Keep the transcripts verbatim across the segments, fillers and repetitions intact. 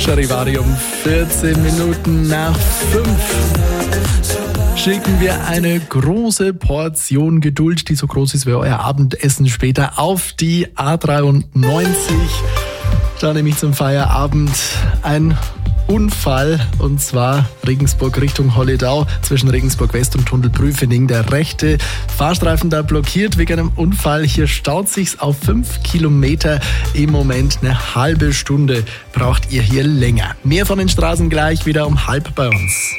Charivari um vierzehn Minuten nach fünf. Schicken wir eine große Portion Geduld, die so groß ist wie euer Abendessen später, auf die A dreiundneunzig. Da nämlich zum Feierabend ein Unfall, und zwar Regensburg Richtung Holledau, zwischen Regensburg West und Tunnelprüfening. Der rechte Fahrstreifen da blockiert wegen einem Unfall. Hier staut sich's auf fünf Kilometer. Im Moment eine halbe Stunde braucht ihr hier länger. Mehr von den Straßen gleich wieder um halb bei uns.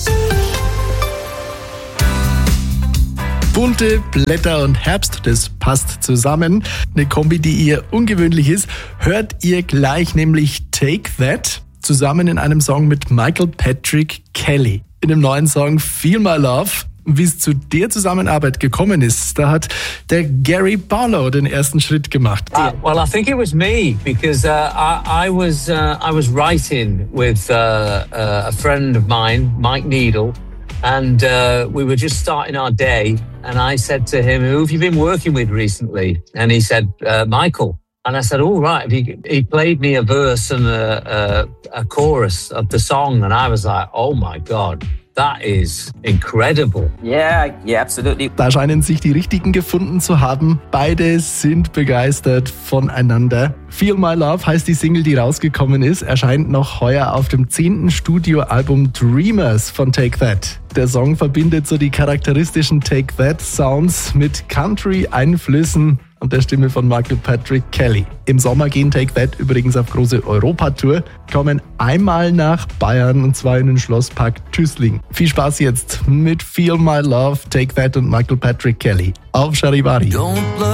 Bunte Blätter und Herbst, das passt zusammen. Eine Kombi, die eher ungewöhnlich ist, hört ihr gleich, nämlich Take That, zusammen in einem Song mit Michael Patrick Kelly. In dem neuen Song Feel My Love. Wie es zu der Zusammenarbeit gekommen ist, da hat der Gary Barlow den ersten Schritt gemacht. Uh, well, I think it was me because uh, I, I was uh, I was writing with uh, uh, a friend of mine, Mike Needle, and uh, we were just starting our day. And I said to him, "Who have you been working with recently?" And he said, uh, "Michael." And I said, "All right." He, he played me a verse and a, a, a chorus of the song, and I was like, "Oh my God." That is incredible. Yeah, yeah, absolutely. Da scheinen sich die Richtigen gefunden zu haben. Beide sind begeistert voneinander. Feel My Love heißt die Single, die rausgekommen ist, erscheint noch heuer auf dem zehnten Studioalbum Dreamers von Take That. Der Song verbindet so die charakteristischen Take That Sounds mit Country-Einflüssen und der Stimme von Michael Patrick Kelly. Im Sommer gehen Take That übrigens auf große Europatour, kommen einmal nach Bayern und zwar in den Schlosspark Tüßling. Viel Spaß jetzt mit Feel My Love, Take That und Michael Patrick Kelly auf Charivari.